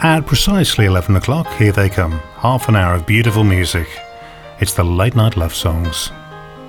At precisely 11 o'clock, here they come. Half an hour of beautiful music. It's the Late Night Love Songs.